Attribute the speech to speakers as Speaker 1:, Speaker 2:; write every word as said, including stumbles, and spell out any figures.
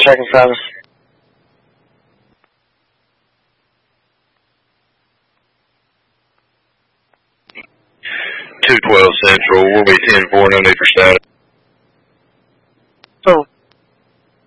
Speaker 1: Checking status.
Speaker 2: two twelve Central, we'll be ten four, no need for status.